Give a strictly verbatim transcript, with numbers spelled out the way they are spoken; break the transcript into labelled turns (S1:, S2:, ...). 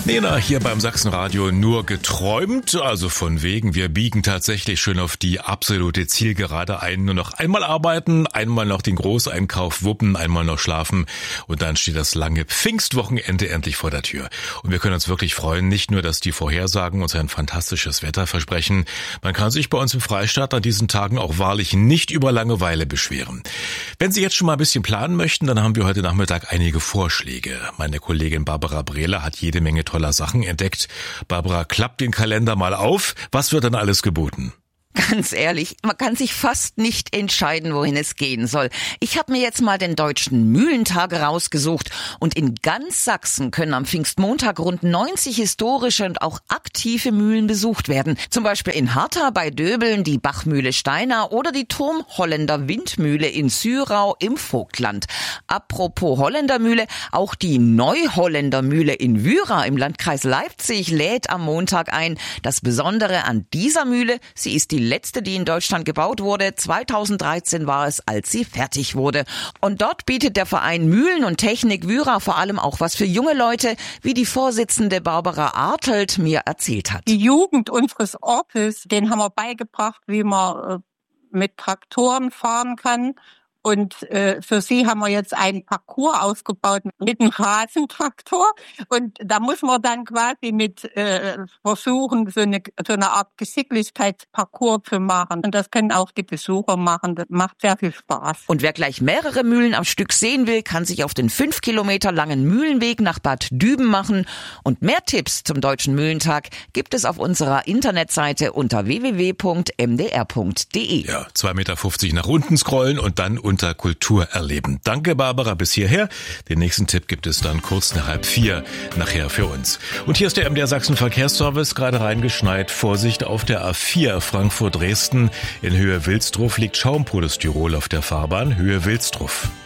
S1: Nena, hier beim Sachsenradio nur geträumt, also von wegen, wir biegen tatsächlich schon auf die absolute Zielgerade ein. Nur noch einmal arbeiten, einmal noch den Großeinkauf wuppen, einmal noch schlafen und dann steht das lange Pfingstwochenende endlich vor der Tür. Und wir können uns wirklich freuen, nicht nur, dass die Vorhersagen uns ein fantastisches Wetter versprechen, man kann sich bei uns im Freistaat an diesen Tagen auch wahrlich nicht über Langeweile beschweren. Wenn Sie jetzt schon mal ein bisschen planen möchten, dann haben wir heute Nachmittag einige Vorschläge. Meine Kollegin Barbara Brehler hat jede Menge toller Sachen entdeckt. Barbara, klappt den Kalender mal auf. Was wird denn alles geboten?
S2: Ganz ehrlich, man kann sich fast nicht entscheiden, wohin es gehen soll. Ich habe mir jetzt mal den Deutschen Mühlentag rausgesucht und in ganz Sachsen können am Pfingstmontag rund neunzig historische und auch aktive Mühlen besucht werden. Zum Beispiel in Hartha bei Döbeln die Bachmühle Steinau oder die Turmholländer Windmühle in Sürau im Vogtland. Apropos Holländermühle, auch die Neuholländermühle in Wyra im Landkreis Leipzig lädt am Montag ein. Das Besondere an dieser Mühle, sie ist die letzte, die in Deutschland gebaut wurde. zweitausenddreizehn war es, als sie fertig wurde. Und dort bietet der Verein Mühlen und Technik Wyra vor allem auch was für junge Leute, wie die Vorsitzende Barbara Artelt mir erzählt hat.
S3: Die Jugend unseres Ortes, denen haben wir beigebracht, wie man äh, mit Traktoren fahren kann. Und äh, für sie haben wir jetzt einen Parcours ausgebaut mit einem Rasentraktor. Und da muss man dann quasi mit äh, versuchen, so eine, so eine Art Geschicklichkeitsparcours zu machen. Und das können auch die Besucher machen. Das macht sehr viel Spaß.
S2: Und wer gleich mehrere Mühlen am Stück sehen will, kann sich auf den fünf Kilometer langen Mühlenweg nach Bad Düben machen. Und mehr Tipps zum Deutschen Mühlentag gibt es auf unserer Internetseite unter w w w punkt m d r punkt d e.
S1: Ja, zwei Meter fünfzig nach unten scrollen und dann unter Kultur erleben. Danke, Barbara, bis hierher. Den nächsten Tipp gibt es dann kurz nach halb vier nachher für uns. Und hier ist der M D R Sachsen Verkehrsservice, gerade reingeschneit. Vorsicht auf der A vier Frankfurt-Dresden. In Höhe Wilsdruff liegt Schaumpolystyrol auf der Fahrbahn, Höhe Wilsdruff.